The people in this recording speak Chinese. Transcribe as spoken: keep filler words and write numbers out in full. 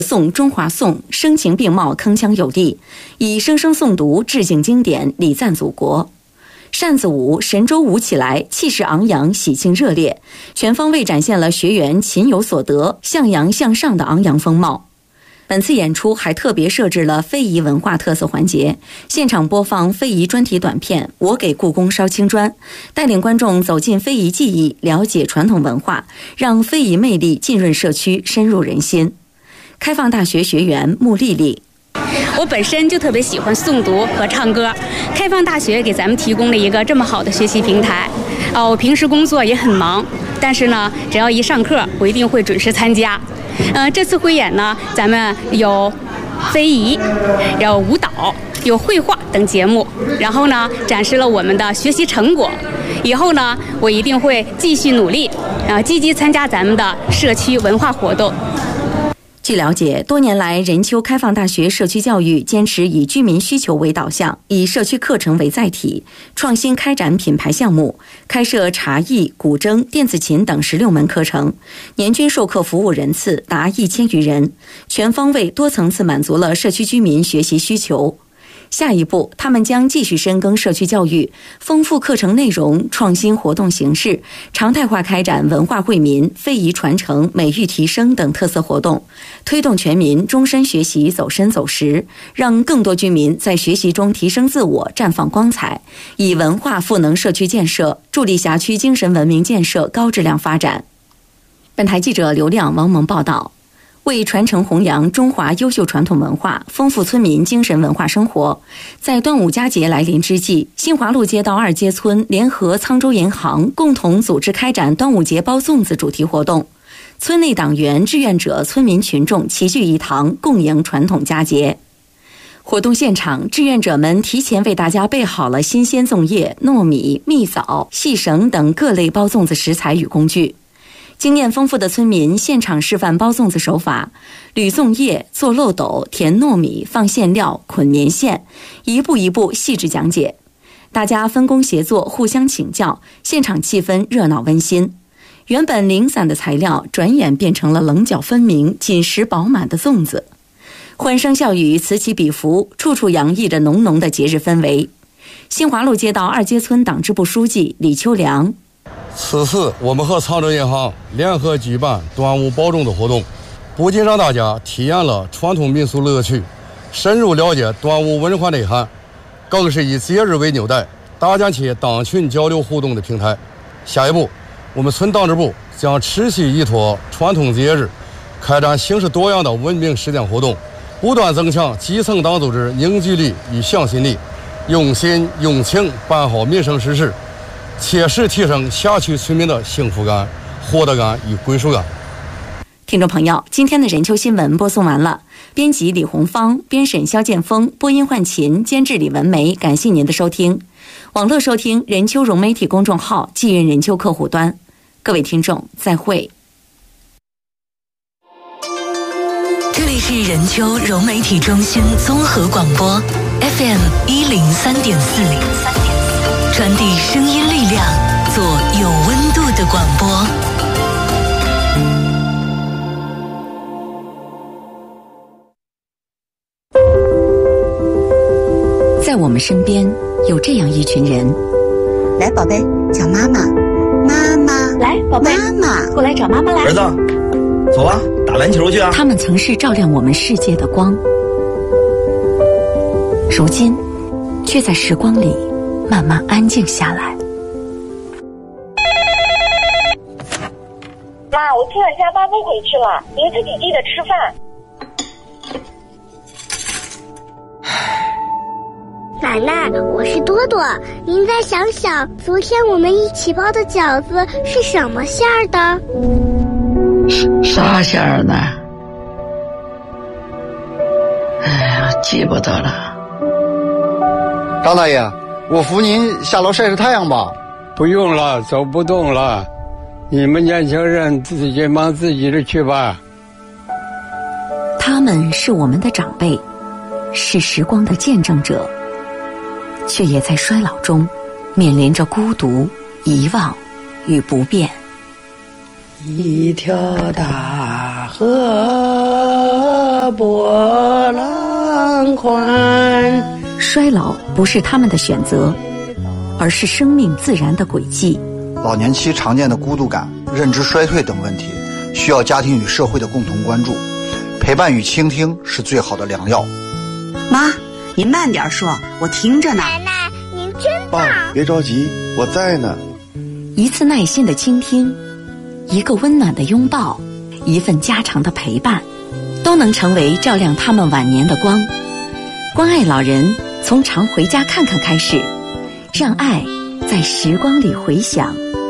颂中华颂，声情并茂，铿锵有力，以声声诵读致敬经典，礼赞祖国。扇子舞、神舟舞起来，气势昂扬，喜庆热烈，全方位展现了学员勤有所得、向阳向上的昂扬风貌。本次演出还特别设置了非遗文化特色环节，现场播放非遗专题短片《我给故宫烧青砖》，带领观众走进非遗技艺，了解传统文化，让非遗魅力浸润社区，深入人心。开放大学学员穆丽丽， 我本身就特别喜欢诵读和唱歌，开放大学给咱们提供了一个这么好的学习平台。哦，我平时工作也很忙，但是呢，只要一上课，我一定会准时参加。呃，这次汇演呢，咱们有非遗，有舞蹈，有绘画等节目，然后呢，展示了我们的学习成果。以后呢，我一定会继续努力，啊、呃，积极参加咱们的社区文化活动。 据了解，多年来，任丘开放大学社区教育坚持以居民需求为导向，以社区课程为载体，创新开展品牌项目，开设茶艺、古筝、电子琴等十六门课程，年均授课服务人次达一千余人，全方位、多层次满足了社区居民学习需求。下一步，他们将继续深耕社区教育，丰富课程内容，创新活动形式，常态化开展文化惠民、非遗传承、美育提升等特色活动，推动全民终身学习走深走实，让更多居民在学习中提升自我、绽放光彩，以文化赋能社区建设，助力辖区精神文明建设高质量发展。本台记者刘亮、王萌报道。为传承弘扬中华优秀传统文化，丰富村民精神文化生活，在端午佳节来临之际，新华路街道二街村联合沧州银行共同组织开展端午节包粽子主题活动。村内党员、志愿者、村民群众齐聚一堂，共迎传统佳节。活动现场，志愿者们提前为大家备好了新鲜粽叶、糯米、蜜枣、细绳等各类包粽子食材与工具。经验丰富的村民现场示范包粽子手法，捋粽叶、做漏斗、填糯米、放馅料、捆棉线，一步一步细致讲解。大家分工协作，互相请教，现场气氛热闹温馨。原本零散的材料，转眼变成了棱角分明、紧实饱满的粽子。欢声笑语此起彼伏，处处洋溢着浓浓的节日氛围。新华路街道二街村党支部书记李秋良， 此次我们和沧州银行联合举办端午包粽子活动，不仅让大家体验了传统民俗乐趣，深入了解端午文化内涵，更是以节日为纽带，搭建起党群交流互动的平台。下一步，我们村党支部将持续依托传统节日，开展形式多样的文明实践活动，不断增强基层党组织凝聚力与向心力，用心用情办好民生实事，切实提升辖区村民的幸福感、获得感与归属感。 听众朋友，今天的任丘新闻播送完了，编辑李红芳，编审肖建峰，播音焕琴，监制李文梅，感谢您的收听。网络收听任丘融媒体公众号，寄运任丘客户端。各位听众，再会。 这里是任丘融媒体中心综合广播 F M 一零三点四，传递声音力量，做有温度的广播。 在我们身边有这样一群人， 来，宝贝，叫妈妈，妈妈， 来，宝贝， 妈妈， 过来找妈妈来。 儿子，走啊，打篮球去啊！ 他们曾是照亮我们世界的光，如今却在时光里慢慢安静下来。 妈，我昨晚下班不回去了，您自己记得吃饭。 奶奶，我是多多，您再想想，昨天我们一起包的饺子是什么馅儿的？ 啥馅儿呢？哎呀，记不得了。 张大爷，我扶您下楼晒晒太阳吧。 不用了，走不动了，你们年轻人自己忙自己的去吧。 他们是我们的长辈，是时光的见证者，却也在衰老中面临着孤独、遗忘与不变。 一条大河波浪宽。 衰老不是他们的选择，而是生命自然的轨迹。 老年期常见的孤独感、认知衰退等问题，需要家庭与社会的共同关注。陪伴与倾听是最好的良药。 妈，您慢点说，我听着呢。 奶奶，您真棒！ 爸，别着急，我在呢。 一次耐心的倾听，一个温暖的拥抱，一份家常的陪伴，都能成为照亮他们晚年的光。关爱老人，从常回家看看开始，让爱在时光里回响。